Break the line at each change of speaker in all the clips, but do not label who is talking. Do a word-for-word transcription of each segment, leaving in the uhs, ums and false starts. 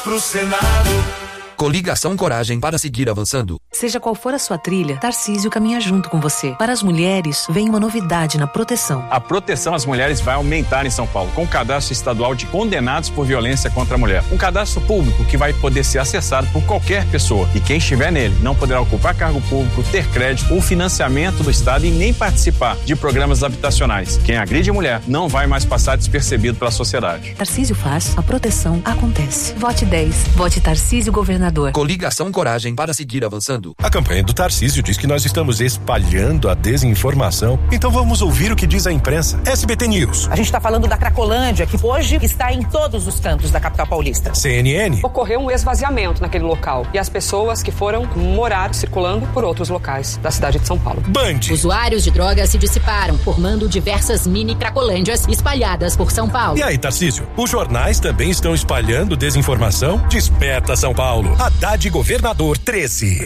Pro Senado.
Coligação Coragem para seguir avançando.
Seja qual for a sua trilha, Tarcísio caminha junto com você. Para as mulheres, vem uma novidade na proteção.
A proteção às mulheres vai aumentar em São Paulo, com o cadastro estadual de condenados por violência contra a mulher. Um cadastro público que vai poder ser acessado por qualquer pessoa. E quem estiver nele não poderá ocupar cargo público, ter crédito ou financiamento do Estado e nem participar de programas habitacionais. Quem agride mulher não vai mais passar despercebido pela sociedade.
Tarcísio faz, a proteção acontece. Vote dez. Vote Tarcísio Governador.
Coligação Coragem para seguir avançando.
A campanha do Tarcísio diz que nós estamos espalhando a desinformação. Então vamos ouvir o que diz a imprensa. S B T News.
A gente está falando da Cracolândia, que hoje está em todos os cantos da capital paulista.
C N N.
Ocorreu um esvaziamento naquele local e as pessoas que foram morar circulando por outros locais da cidade de São Paulo.
Band.
Usuários de drogas se dissiparam, formando diversas mini Cracolândias espalhadas por São Paulo.
E aí, Tarcísio, os jornais também estão espalhando desinformação? Desperta São Paulo. Haddad Governador treze.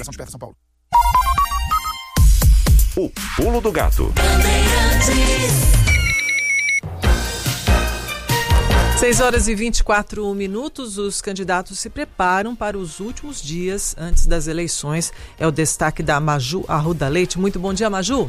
O Pulo do Gato.
seis horas e vinte e quatro minutos, os candidatos se preparam para os últimos dias antes das eleições. É o destaque da Maju Arruda Leite. Muito bom dia, Maju.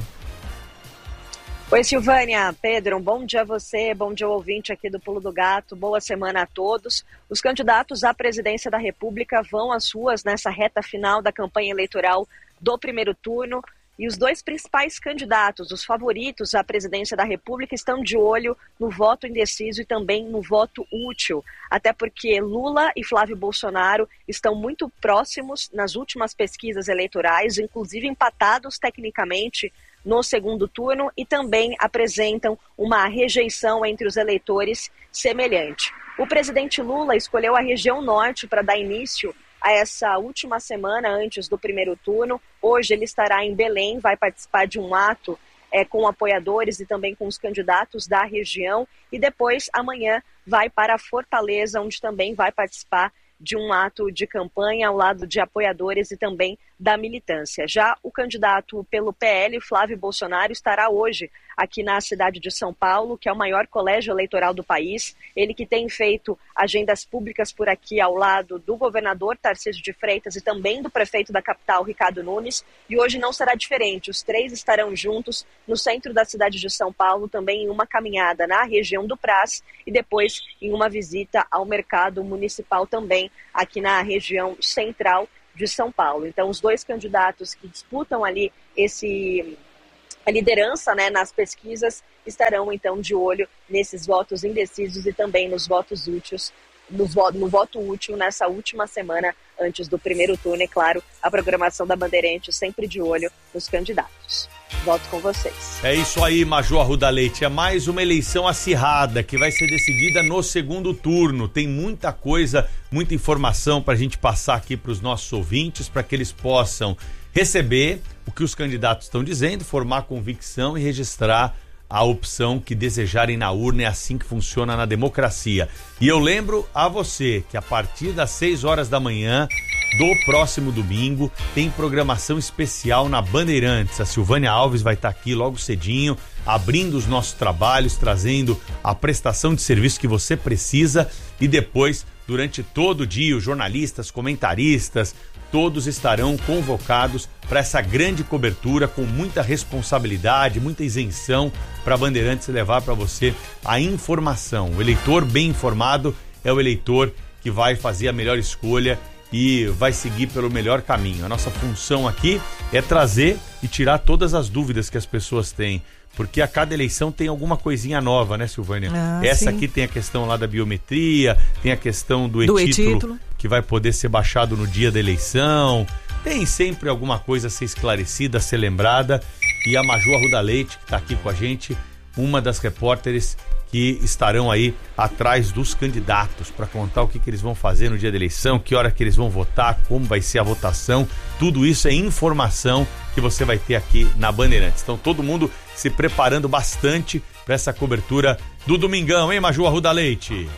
Oi, Silvânia, Pedro, um bom dia a você, bom dia ao ouvinte aqui do Pulo do Gato, boa semana a todos. Os candidatos à presidência da República vão às ruas nessa reta final da campanha eleitoral do primeiro turno e os dois principais candidatos, os favoritos à presidência da República, estão de olho no voto indeciso e também no voto útil, até porque Lula e Flávio Bolsonaro estão muito próximos nas últimas pesquisas eleitorais, inclusive empatados tecnicamente no segundo turno e também apresentam uma rejeição entre os eleitores semelhante. O presidente Lula escolheu a região norte para dar início a essa última semana antes do primeiro turno. Hoje ele estará em Belém, vai participar de um ato é, com apoiadores e também com os candidatos da região e depois amanhã vai para Fortaleza, onde também vai participar de um ato de campanha ao lado de apoiadores e também da militância. Já o candidato pelo P L, Flávio Bolsonaro, estará hoje aqui na cidade de São Paulo, que é o maior colégio eleitoral do país. Ele que tem feito agendas públicas por aqui ao lado do governador Tarcísio de Freitas e também do prefeito da capital, Ricardo Nunes. E hoje não será diferente. Os três estarão juntos no centro da cidade de São Paulo, também em uma caminhada na região do Brás e depois em uma visita ao mercado municipal também aqui na região central de São Paulo. Então, os dois candidatos que disputam ali esse, a liderança, né, nas pesquisas estarão, então, de olho nesses votos indecisos e também nos votos úteis, no, no voto útil nessa última semana antes do primeiro turno. É claro, a programação da Bandeirantes sempre de olho nos candidatos. Volto com vocês.
É isso aí, Maju Arruda Leite. É mais uma eleição acirrada que vai ser decidida no segundo turno. Tem muita coisa, muita informação para a gente passar aqui para os nossos ouvintes, para que eles possam receber o que os candidatos estão dizendo, formar convicção e registrar a opção que desejarem na urna. É assim que funciona na democracia. E eu lembro a você que a partir das seis horas da manhã do próximo domingo tem programação especial na Bandeirantes. A Silvânia Alves vai estar aqui logo cedinho, abrindo os nossos trabalhos, trazendo a prestação de serviço que você precisa e depois, durante todo o dia, os jornalistas, comentaristas, todos estarão convocados para essa grande cobertura com muita responsabilidade, muita isenção para a Bandeirantes levar para você a informação. O eleitor bem informado é o eleitor que vai fazer a melhor escolha e vai seguir pelo melhor caminho. A nossa função aqui é trazer e tirar todas as dúvidas que as pessoas têm, porque a cada eleição tem alguma coisinha nova, né, Silvânia? Ah, Essa sim. Aqui tem a questão lá da biometria, tem a questão do e-título, do e-título, que vai poder ser baixado no dia da eleição. Tem sempre alguma coisa a ser esclarecida, a ser lembrada. E a Maju Arruda Leite, que está aqui com a gente, uma das repórteres que estarão aí atrás dos candidatos para contar o que, que eles vão fazer no dia da eleição, que hora que eles vão votar, como vai ser a votação. Tudo isso é informação que você vai ter aqui na Bandeirantes. Então todo mundo se preparando bastante para essa cobertura do domingão, hein, Maju Arruda Leite?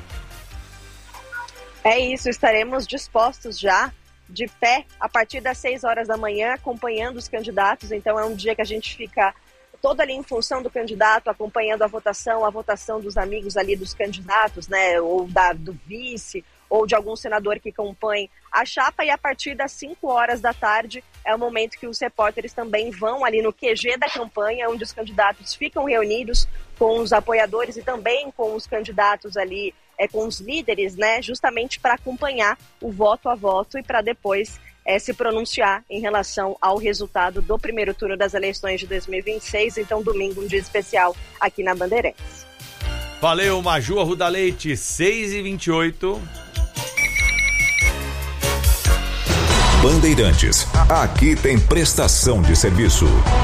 É isso, estaremos dispostos já, de pé, a partir das seis horas da manhã, acompanhando os candidatos. Então é um dia que a gente fica todo ali em função do candidato, acompanhando a votação, a votação dos amigos ali dos candidatos, né, ou da, do vice, ou de algum senador que compõe a chapa, e a partir das cinco horas da tarde é o momento que os repórteres também vão ali no Q G da campanha, onde os candidatos ficam reunidos com os apoiadores e também com os candidatos ali, é, com os líderes, né, justamente para acompanhar o voto a voto e para depois é, se pronunciar em relação ao resultado do primeiro turno das eleições de dois mil e vinte e seis. Então, domingo, um dia especial aqui na Bandeirantes.
Valeu, Maju Arruda Leite, seis e vinte e oito.
Bandeirantes, aqui tem prestação de serviço.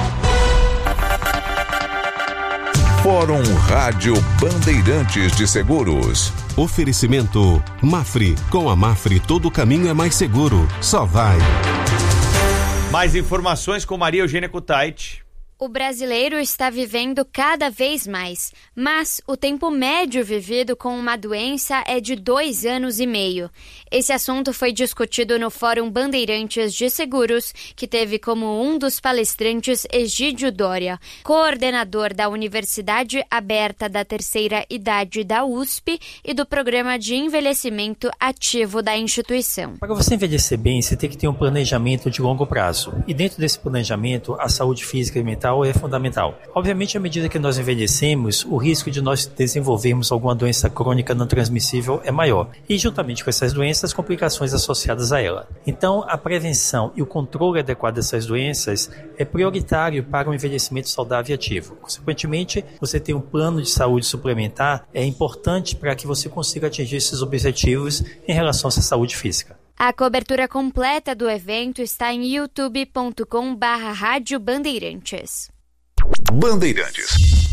Fórum Rádio Bandeirantes de Seguros.
Oferecimento Mafre. Com a Mafre todo caminho é mais seguro. Só vai.
Mais informações com Maria Eugênia Kutait.
O brasileiro está vivendo cada vez mais, mas o tempo médio vivido com uma doença é de dois anos e meio. Esse assunto foi discutido no Fórum Bandeirantes de Seguros, que teve como um dos palestrantes Egídio Dória, coordenador da Universidade Aberta da Terceira Idade da U S P e do Programa de Envelhecimento Ativo da instituição.
Para você envelhecer bem, você tem que ter um planejamento de longo prazo. E dentro desse planejamento, a saúde física e mental é fundamental. Obviamente, à medida que nós envelhecemos, o risco de nós desenvolvermos alguma doença crônica não transmissível é maior. E, juntamente com essas doenças, as complicações associadas a ela. Então, a prevenção e o controle adequado dessas doenças é prioritário para um envelhecimento saudável e ativo. Consequentemente, você ter um plano de saúde suplementar é importante para que você consiga atingir esses objetivos em relação à sua saúde física.
A cobertura completa do evento está em youtube ponto com barra Rádio Bandeirantes.
Bandeirantes.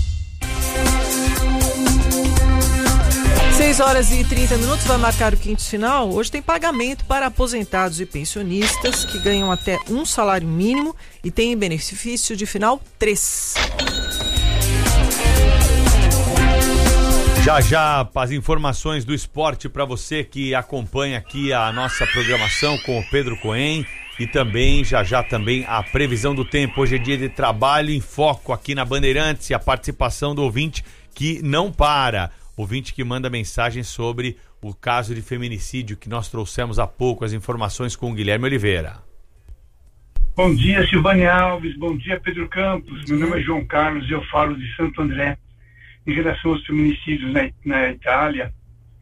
seis horas e trinta minutos, vai marcar o quinto final. Hoje tem pagamento para aposentados e pensionistas que ganham até um salário mínimo e têm benefício de final três.
Já já as informações do esporte para você que acompanha aqui a nossa programação com o Pedro Cohen, e também já já também a previsão do tempo. Hoje é dia de trabalho em foco aqui na Bandeirantes e a participação do ouvinte que não para, ouvinte que manda mensagem sobre o caso de feminicídio que nós trouxemos há pouco, as informações com o Guilherme Oliveira.
Bom dia, Silvânia Alves, bom dia, Pedro Campos. Meu nome é João Carlos e eu falo de Santo André. Em relação aos feminicídios na, na Itália,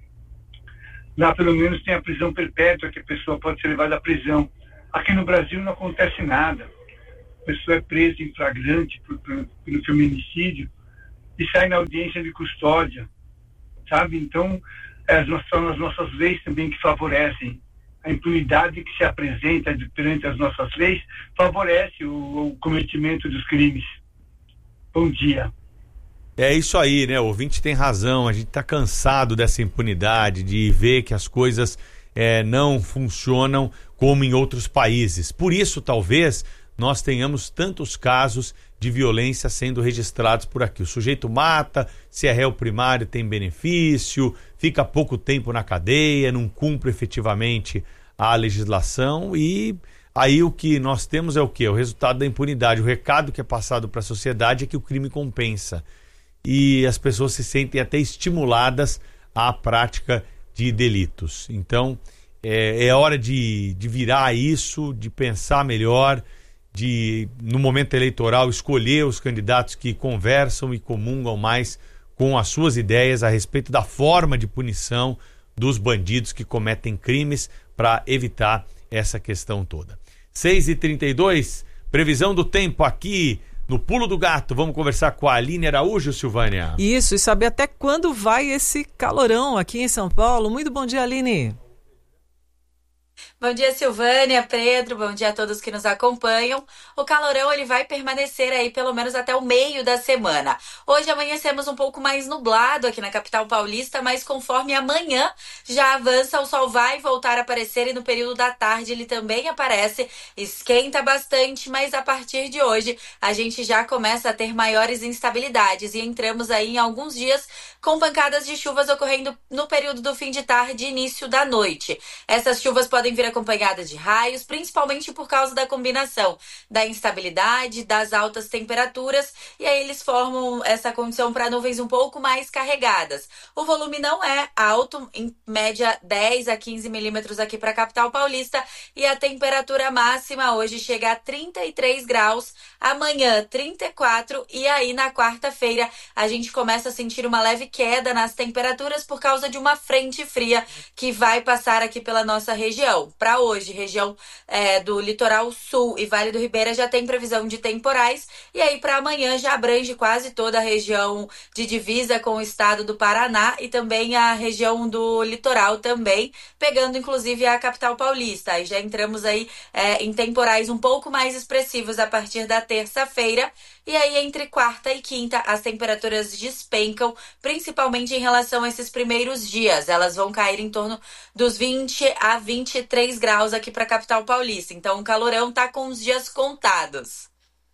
lá pelo menos tem a prisão perpétua, que a pessoa pode ser levada à prisão. Aqui no Brasil não acontece nada. A pessoa é presa em flagrante por, por, pelo feminicídio e sai na audiência de custódia, sabe? Então, é, são as nossas leis também que favorecem. A impunidade que se apresenta perante as nossas leis favorece o, o cometimento dos crimes. Bom dia.
É isso aí, né? O ouvinte tem razão. A gente está cansado dessa impunidade, de ver que as coisas é, não funcionam como em outros países. Por isso, talvez, nós tenhamos tantos casos de violência sendo registrados por aqui. O sujeito mata, se é réu primário tem benefício, fica pouco tempo na cadeia, não cumpre efetivamente a legislação e aí o que nós temos é o quê? O resultado da impunidade. O recado que é passado para a sociedade é que o crime compensa. E as pessoas se sentem até estimuladas à prática de delitos. Então, é, é hora de, de virar isso, de pensar melhor, de, no momento eleitoral, escolher os candidatos que conversam e comungam mais com as suas ideias a respeito da forma de punição dos bandidos que cometem crimes para evitar essa questão toda. seis e trinta e dois, previsão do tempo aqui no Pulo do Gato. Vamos conversar com a Aline Araújo, Silvânia.
Isso, e saber até quando vai esse calorão aqui em São Paulo. Muito bom dia, Aline.
Bom dia, Silvânia, Pedro, bom dia a todos que nos acompanham. O calorão ele vai permanecer aí pelo menos até o meio da semana. Hoje amanhecemos um pouco mais nublado aqui na capital paulista, mas conforme amanhã já avança, o sol vai voltar a aparecer e no período da tarde ele também aparece, esquenta bastante, mas a partir de hoje a gente já começa a ter maiores instabilidades e entramos aí em alguns dias com pancadas de chuvas ocorrendo no período do fim de tarde e início da noite. Essas chuvas podem vir acompanhada de raios, principalmente por causa da combinação da instabilidade, das altas temperaturas, e aí eles formam essa condição para nuvens um pouco mais carregadas. O volume não é alto, em média dez a quinze milímetros aqui para a capital paulista, e a temperatura máxima hoje chega a trinta e três graus, amanhã trinta e quatro, e aí na quarta-feira a gente começa a sentir uma leve queda nas temperaturas por causa de uma frente fria que vai passar aqui pela nossa região. Para hoje, região é, do litoral sul e Vale do Ribeira já tem previsão de temporais, e aí para amanhã já abrange quase toda a região de divisa com o estado do Paraná e também a região do litoral também, pegando inclusive a capital paulista. E já entramos aí é, em temporais um pouco mais expressivos a partir da terça-feira, e aí entre quarta e quinta as temperaturas despencam, principalmente em relação a esses primeiros dias. Elas vão cair em torno dos vinte a vinte e três graus aqui para a capital paulista. Então o calorão tá com os dias contados.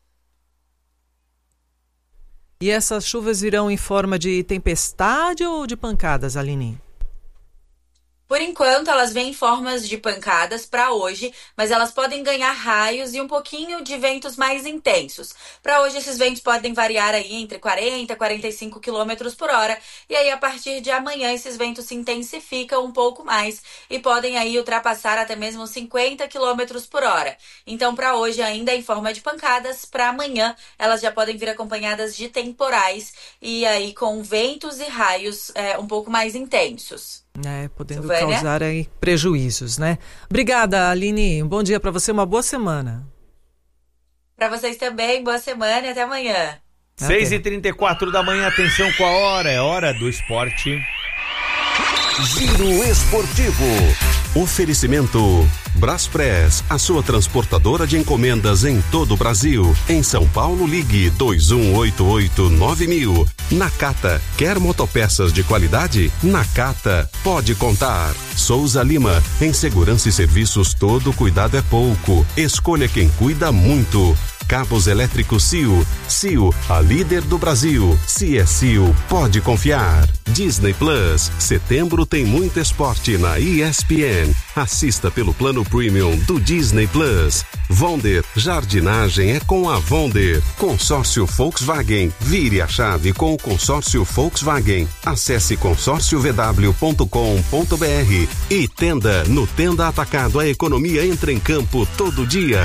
E essas chuvas virão em forma de tempestade ou de pancadas, Aline?
Por enquanto, elas vêm em formas de pancadas para hoje, mas elas podem ganhar raios e um pouquinho de ventos mais intensos. Para hoje, esses ventos podem variar aí entre quarenta e quarenta e cinco quilômetros por hora, e aí a partir de amanhã esses ventos se intensificam um pouco mais e podem aí ultrapassar até mesmo cinquenta quilômetros por hora. Então, para hoje, ainda em forma de pancadas, para amanhã elas já podem vir acompanhadas de temporais e aí com ventos e raios é, um pouco mais intensos.
É, podendo
Silvânia?
causar aí prejuízos, né? Obrigada, Aline. Um bom dia para você, uma boa semana.
Para vocês também, boa semana e até amanhã.
seis e trinta e quatro da manhã, atenção com a hora, é hora do esporte.
Giro Esportivo. Oferecimento Braspress, a sua transportadora de encomendas em todo o Brasil. Em São Paulo, ligue dois um oito oito nove mil. Nakata, quer motopeças de qualidade? Nakata, pode contar. Souza Lima, em segurança e serviços todo cuidado é pouco. Escolha quem cuida muito. Cabos elétricos C I O. C I O, a líder do Brasil. Se é C I O, pode confiar. Disney Plus, setembro tem muito esporte na E S P N. Assista pelo plano premium do Disney Plus. Vonder, jardinagem é com a Vonder. Consórcio Volkswagen, vire a chave com o consórcio Volkswagen. Acesse consórcio v w ponto com ponto b r. E Tenda, no Tenda Atacado a economia entra em campo todo dia.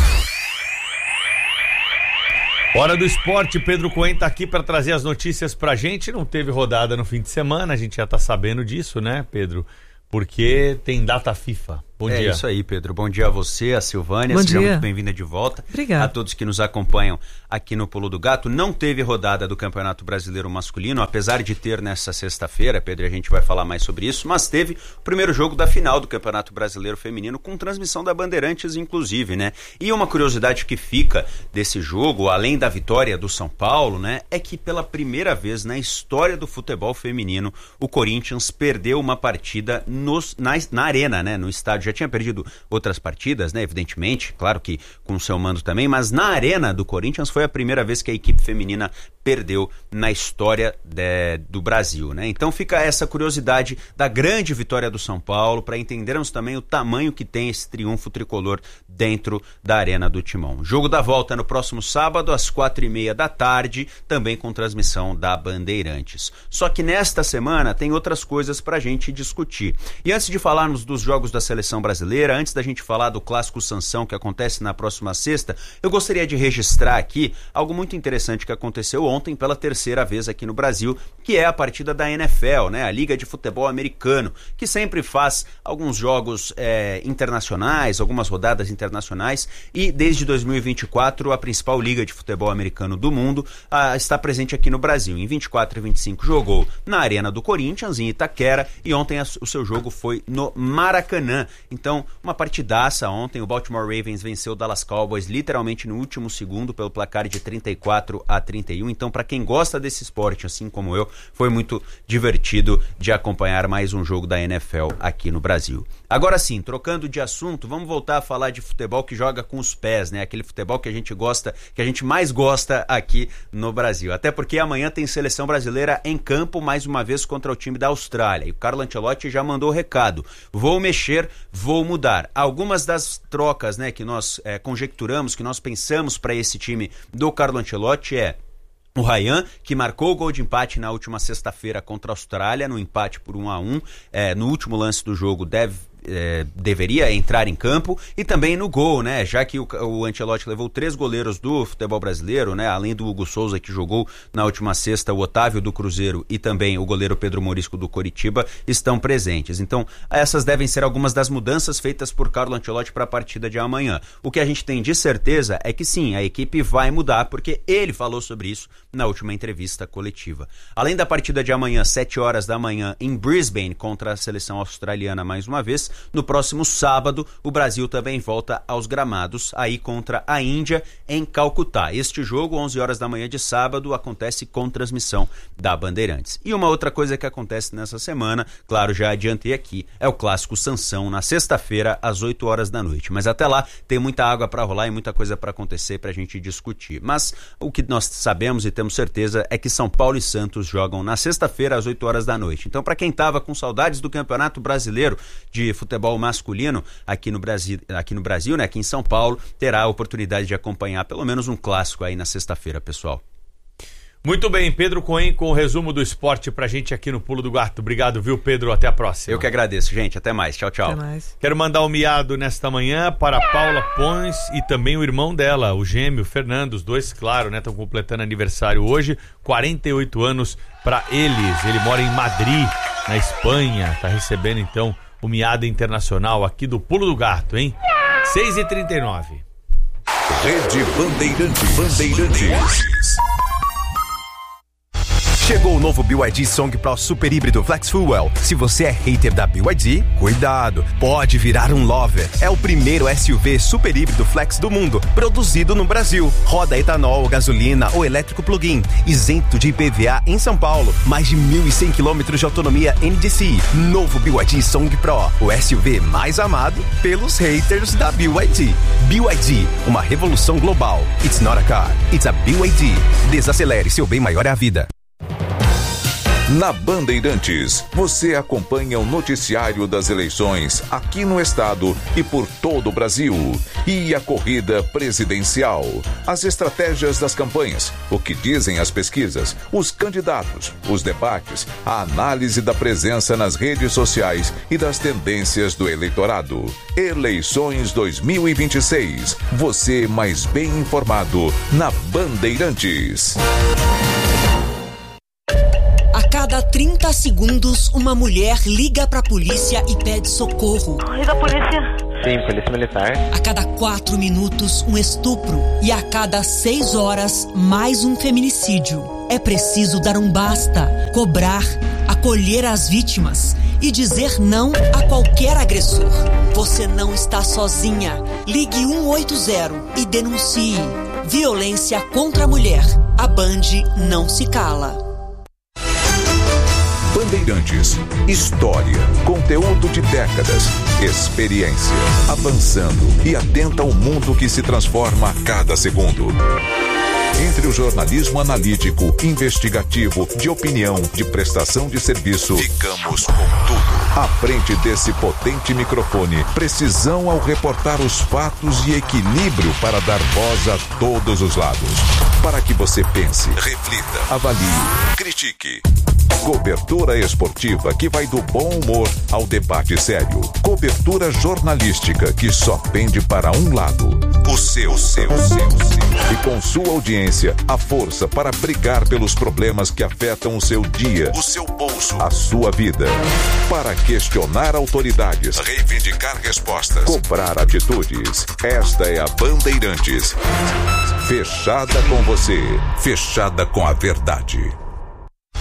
Hora do esporte, Pedro Cohen tá aqui para trazer as notícias pra gente. Não teve rodada no fim de semana, a gente já tá sabendo disso, né, Pedro? Porque tem data FIFA. Bom
é
dia.
É isso aí, Pedro. Bom dia a você, a Silvânia.
Bom
Seja
dia.
muito bem-vinda de volta.
Obrigada.
A todos que nos acompanham aqui no Pulo do Gato. Não teve rodada do Campeonato Brasileiro Masculino, apesar de ter nessa sexta-feira, Pedro, a gente vai falar mais sobre isso, mas teve o primeiro jogo da final do Campeonato Brasileiro Feminino, com transmissão da Bandeirantes, inclusive, né? E uma curiosidade que fica desse jogo, além da vitória do São Paulo, né, é que pela primeira vez na história do futebol feminino, o Corinthians perdeu uma partida nos, na, na arena, né, no estádio. Já tinha perdido outras partidas, né, evidentemente, claro que com o seu mando também, mas na arena do Corinthians foi a primeira vez que a equipe feminina perdeu na história de, do Brasil, né? Então fica essa curiosidade da grande vitória do São Paulo, para entendermos também o tamanho que tem esse triunfo tricolor dentro da Arena do Timão. Jogo da volta no próximo sábado, às quatro e meia da tarde, também com transmissão da Bandeirantes. Só que nesta semana tem outras coisas pra gente discutir. E antes de falarmos dos jogos da seleção brasileira, antes da gente falar do Clássico Sansão, que acontece na próxima sexta, eu gostaria de registrar aqui algo muito interessante que aconteceu ontem pela terceira vez aqui no Brasil, que é a partida da N F L, né, a Liga de Futebol Americano, que sempre faz alguns jogos é, internacionais, algumas rodadas internacionais, e desde dois mil e vinte e quatro a principal liga de futebol americano do mundo a, está presente aqui no Brasil. Em vinte e quatro e vinte e cinco jogou na Arena do Corinthians, em Itaquera, e ontem a, o seu jogo foi no Maracanã. Então, uma partidaça ontem. O Baltimore Ravens venceu o Dallas Cowboys literalmente no último segundo pelo placar de trinta e quatro a trinta e um. Então, Então, para quem gosta desse esporte, assim como eu, foi muito divertido de acompanhar mais um jogo da N F L aqui no Brasil. Agora sim, trocando de assunto, vamos voltar a falar de futebol que joga com os pés, né? Aquele futebol que a gente gosta, que a gente mais gosta aqui no Brasil. Até porque amanhã tem seleção brasileira em campo, mais uma vez contra o time da Austrália. E o Carlo Ancelotti já mandou o recado. Vou mexer, vou mudar. Algumas das trocas, né, que nós é, conjecturamos, que nós pensamos para esse time do Carlo Ancelotti é o Ryan, que marcou o gol de empate na última sexta-feira contra a Austrália, no empate por um a um. É, no último lance do jogo deve... É, deveria entrar em campo, e também no gol, né? Já que o, o Ancelotti levou três goleiros do futebol brasileiro, né? Além do Hugo Souza, que jogou na última sexta, o Otávio do Cruzeiro e também o goleiro Pedro Morisco do Coritiba estão presentes. Então, essas devem ser algumas das mudanças feitas por Carlo Ancelotti para a partida de amanhã. O que a gente tem de certeza é que sim, a equipe vai mudar, porque ele falou sobre isso na última entrevista coletiva. Além da partida de amanhã, sete horas da manhã, em Brisbane, contra a seleção australiana mais uma vez, no próximo sábado, o Brasil também volta aos gramados, aí contra a Índia, em Calcutá. Este jogo, onze horas da manhã de sábado, acontece com transmissão da Bandeirantes. E uma outra coisa que acontece nessa semana, claro, já adiantei aqui, é o clássico Sansão, na sexta-feira, às oito horas da noite. Mas até lá, tem muita água para rolar e muita coisa para acontecer para a gente discutir. Mas o que nós sabemos e temos certeza é que São Paulo e Santos jogam na sexta-feira, às oito horas da noite. Então, para quem estava com saudades do Campeonato Brasileiro de futebol masculino aqui no Brasil, aqui no Brasil, né, aqui em São Paulo, terá a oportunidade de acompanhar pelo menos um clássico aí na sexta-feira, pessoal.
Muito bem, Pedro Cohen com o resumo do esporte pra gente aqui no Pulo do Gato. Obrigado, viu, Pedro? Até a próxima.
Eu que agradeço, gente. Até mais. Tchau, tchau.
Até mais.
Quero mandar um miado nesta manhã para Paula Pons e também o irmão dela, o gêmeo Fernando. Os dois, claro, né, estão completando aniversário hoje. quarenta e oito anos para eles. Ele mora em Madrid, na Espanha. Tá recebendo, então, o miado internacional aqui do Pulo do Gato, hein? seis e trinta e nove.
Rede Bandeirantes. Bandeirantes.
Chegou o novo B Y D Song Pro Super Híbrido Flex Fuel. Se você é hater da B Y D, cuidado, pode virar um lover. É o primeiro S U V super híbrido flex do mundo, produzido no Brasil. Roda etanol, gasolina ou elétrico plug-in, isento de I P V A em São Paulo. Mais de mil e cem quilômetros de autonomia N D C I. Novo B Y D Song Pro, o S U V mais amado pelos haters da B Y D. B Y D, uma revolução global. It's not a car, it's a B Y D. Desacelere, seu bem maior é a vida.
Na Bandeirantes, você acompanha o noticiário das eleições aqui no estado e por todo o Brasil. E a corrida presidencial, as estratégias das campanhas, o que dizem as pesquisas, os candidatos, os debates, a análise da presença nas redes sociais e das tendências do eleitorado. Eleições dois mil e vinte e seis. Você mais bem informado na Bandeirantes.
A cada trinta segundos, uma mulher liga pra polícia e pede socorro.
Liga a polícia. Sim, polícia militar.
A cada quatro minutos, um estupro. E a cada seis horas, mais um feminicídio. É preciso dar um basta, cobrar, acolher as vítimas e dizer não a qualquer agressor. Você não está sozinha. Ligue um oito zero e denuncie. Violência contra a mulher. A Band não se cala.
Bandeirantes, história, conteúdo de décadas, experiência, avançando e atenta ao mundo que se transforma a cada segundo. Entre o jornalismo analítico, investigativo, de opinião, de prestação de serviço, ficamos com tudo. À frente desse potente microfone, precisão ao reportar os fatos e equilíbrio para dar voz a todos os lados. Para que você pense, reflita, avalie, critique. Cobertura esportiva que vai do bom humor ao debate sério. Cobertura jornalística que só pende para um lado. O seu, o seu, o seu, o seu. E com sua audiência, a força para brigar pelos problemas que afetam o seu dia, o seu bolso, a sua vida. Para questionar autoridades, reivindicar respostas, cobrar atitudes. Esta é a Bandeirantes. Fechada com você, fechada com a verdade.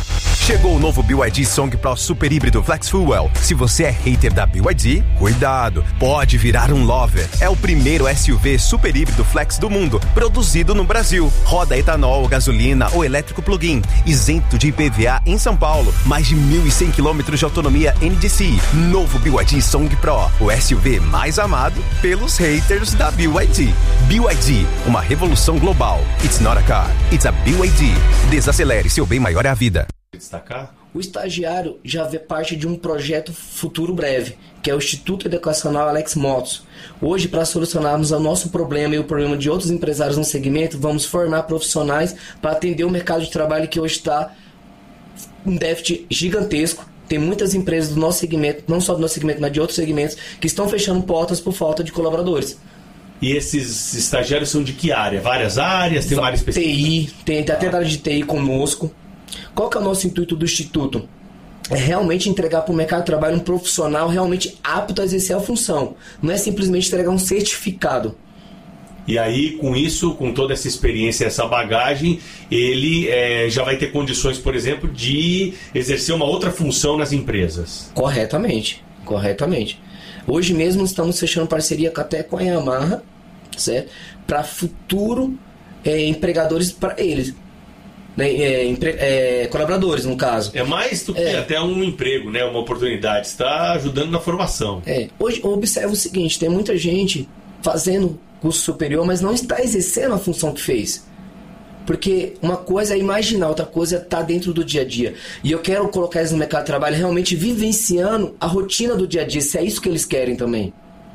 Chegou o novo B Y D Song Pro Super Híbrido Flex Fuel. Se você é hater da B Y D, cuidado, pode virar um lover. É o primeiro S U V super híbrido flex do mundo, produzido no Brasil. Roda etanol, gasolina ou elétrico plug-in, isento de I P V A em São Paulo. Mais de mil e cem quilômetros de autonomia N D C I. Novo B Y D Song Pro, o S U V mais amado pelos haters da B Y D. B Y D, uma revolução global. It's not a car, it's a B Y D. Desacelere, seu bem maior é a vida.
Destacar?
O estagiário já vê parte de um projeto futuro breve, que é o Instituto Educacional Alex Motos. Hoje, para solucionarmos o nosso problema e o problema de outros empresários no segmento, vamos formar profissionais para atender o mercado de trabalho que hoje está um déficit gigantesco. Tem muitas empresas do nosso segmento, não só do nosso segmento, mas de outros segmentos, que estão fechando portas por falta de colaboradores.
E esses estagiários são de que área? Várias áreas? Tem uma área específica?
T I, tem até a área de T I conosco. Qual que é o nosso intuito do Instituto? É realmente entregar para o mercado de trabalho um profissional realmente apto a exercer a função. Não é simplesmente entregar um certificado.
E aí, com isso, com toda essa experiência, essa bagagem, ele é, já vai ter condições, por exemplo, de exercer uma outra função nas empresas.
Corretamente, corretamente. Hoje mesmo estamos fechando parceria até com a Yamaha, certo? Para futuro é, empregadores para eles. Né, é, empre, é, colaboradores, no caso.
É mais do que
é.
até um emprego, né? Uma oportunidade. Está ajudando na formação.
É. Hoje, observa o seguinte, tem muita gente fazendo curso superior, mas não está exercendo a função que fez. Porque uma coisa é imaginar, outra coisa é estar dentro do dia a dia. E eu quero colocar eles no mercado de trabalho realmente vivenciando a rotina do dia a dia, se é isso que eles querem também.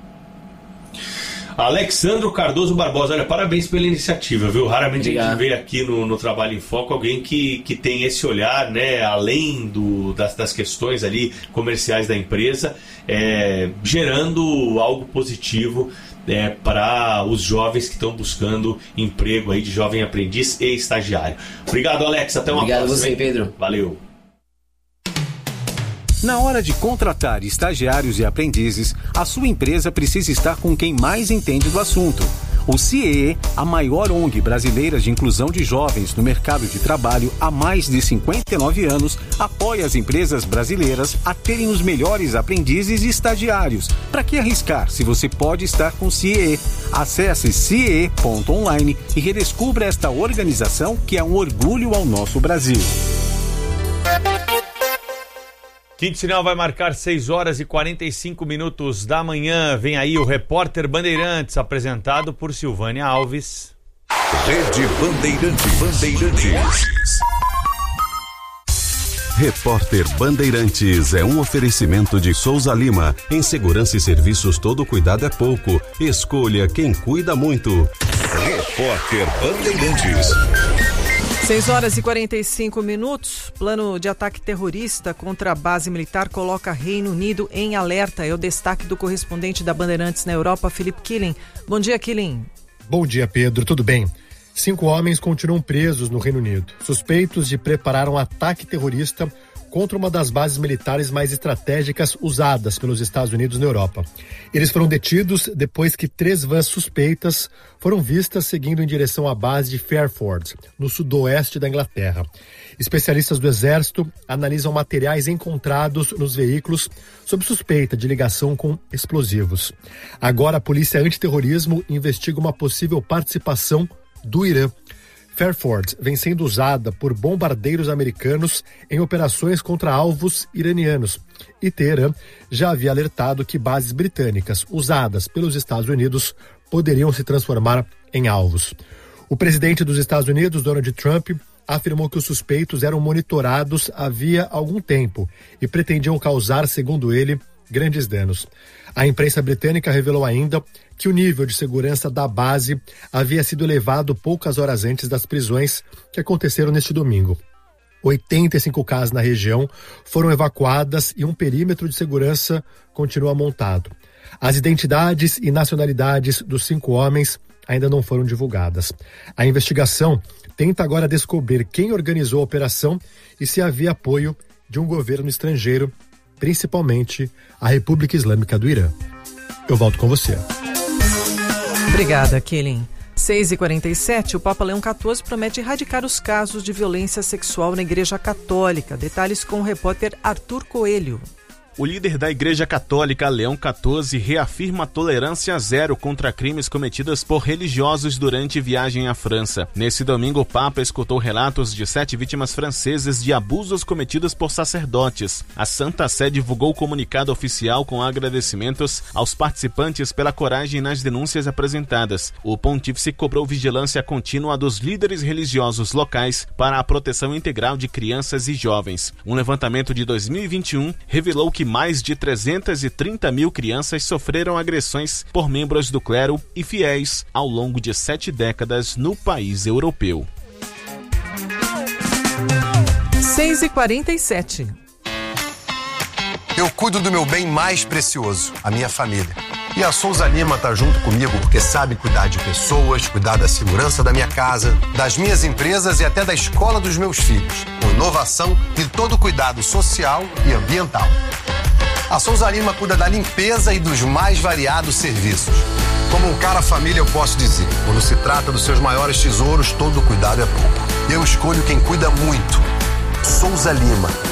Alexandro Cardoso Barbosa, olha, parabéns pela iniciativa, viu? Raramente Obrigado. A gente vê aqui no, no Trabalho em Foco alguém que, que tem esse olhar, né, além do, das, das questões ali comerciais da empresa, é, gerando algo positivo é, para os jovens que estão buscando emprego aí de jovem aprendiz e estagiário. Obrigado, Alex, até uma
Obrigado
próxima.
Obrigado a você, Pedro.
Valeu.
Na hora de contratar estagiários e aprendizes, a sua empresa precisa estar com quem mais entende do assunto. O C I E, a maior O N G brasileira de inclusão de jovens no mercado de trabalho há mais de cinquenta e nove anos, apoia as empresas brasileiras a terem os melhores aprendizes e estagiários. Para que arriscar se você pode estar com o C I E? Acesse C I E ponto online e redescubra esta organização que é um orgulho ao nosso Brasil.
Quinto sinal vai marcar seis horas e quarenta e cinco minutos da manhã. Vem aí o Repórter Bandeirantes, apresentado por Silvânia Alves.
Rede Bandeirantes. Bandeirantes.
Repórter Bandeirantes é um oferecimento de Souza Lima. Em segurança e serviços, todo cuidado é pouco. Escolha quem cuida muito.
Repórter Bandeirantes.
seis horas e quarenta e cinco minutos. Plano de ataque terrorista contra a base militar coloca Reino Unido em alerta. É o destaque do correspondente da Bandeirantes na Europa, Felipe Killing. Bom dia, Killing.
Bom dia, Pedro. Tudo bem? Cinco homens continuam presos no Reino Unido, suspeitos de preparar um ataque terrorista contra uma das bases militares mais estratégicas usadas pelos Estados Unidos na Europa. Eles foram detidos depois que três vans suspeitas foram vistas seguindo em direção à base de Fairford, no sudoeste da Inglaterra. Especialistas do Exército analisam materiais encontrados nos veículos sob suspeita de ligação com explosivos. Agora, a Polícia Antiterrorismo investiga uma possível participação do Irã. Fairford vem sendo usada por bombardeiros americanos em operações contra alvos iranianos. E Teherã já havia alertado que bases britânicas usadas pelos Estados Unidos poderiam se transformar em alvos. O presidente dos Estados Unidos, Donald Trump, afirmou que os suspeitos eram monitorados havia algum tempo e pretendiam causar, segundo ele, grandes danos. A imprensa britânica revelou ainda que o nível de segurança da base havia sido elevado poucas horas antes das prisões que aconteceram neste domingo. oitenta e cinco casas na região foram evacuadas e um perímetro de segurança continua montado. As identidades e nacionalidades dos cinco homens ainda não foram divulgadas. A investigação tenta agora descobrir quem organizou a operação e se havia apoio de um governo estrangeiro, principalmente a República Islâmica do Irã. Eu volto com você.
Obrigada, Killing. seis e quarenta e sete, o Papa Leão quatorze promete erradicar os casos de violência sexual na Igreja Católica. Detalhes com o repórter Arthur Coelho.
O líder da Igreja Católica, Leão quatorze, reafirma tolerância zero contra crimes cometidos por religiosos durante viagem à França. Nesse domingo, o Papa escutou relatos de sete vítimas francesas de abusos cometidos por sacerdotes. A Santa Sé divulgou comunicado oficial com agradecimentos aos participantes pela coragem nas denúncias apresentadas. O pontífice cobrou vigilância contínua dos líderes religiosos locais para a proteção integral de crianças e jovens. Um levantamento de dois mil e vinte e um revelou que mais de trezentas e trinta mil crianças sofreram agressões por membros do clero e fiéis ao longo de sete décadas no país europeu.
seis e quarenta e sete.
Eu cuido do meu bem mais precioso, a minha família. E a Souza Lima tá junto comigo porque sabe cuidar de pessoas, cuidar da segurança da minha casa, das minhas empresas e até da escola dos meus filhos, com inovação e todo o cuidado social e ambiental. A Souza Lima cuida da limpeza e dos mais variados serviços. Como um cara família, eu posso dizer, quando se trata dos seus maiores tesouros, todo cuidado é pouco. Eu escolho quem cuida muito. Souza Lima.